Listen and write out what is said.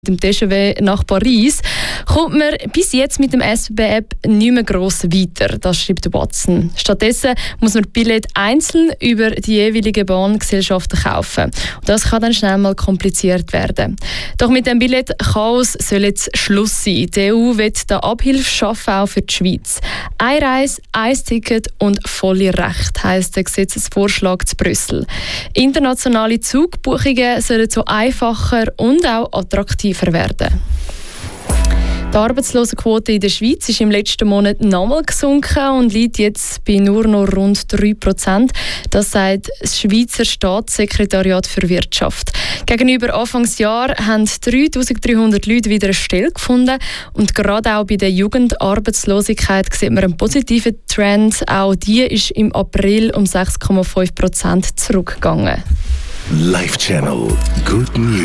dem TGV nach Paris, kommt man bis jetzt mit dem SBB-App nicht mehr gross weiter, das schreibt Watson. Stattdessen muss man Billett einzeln über die jeweiligen Bahngesellschaften kaufen. Und das kann dann schnell mal kompliziert werden. Doch mit dem Billett-Chaos soll jetzt Schluss sein. Die EU will da Abhilfe schaffen, auch für die Schweiz. Eine Reise, ein Ticket und volle Recht, heisst der Gesetzesvorschlag zu Brüssel. Internationale Zugbuchungen sollen so einfacher und auch attraktiver werden. Die Arbeitslosenquote in der Schweiz ist im letzten Monat nochmal gesunken und liegt jetzt bei nur noch rund 3%. Das sagt das Schweizer Staatssekretariat für Wirtschaft. Gegenüber Anfangsjahr haben 3'300 Leute wieder eine Stelle gefunden. Und gerade auch bei der Jugendarbeitslosigkeit sieht man einen positiven Trend. Auch die ist im April um 6,5% zurückgegangen. Live Channel Good News.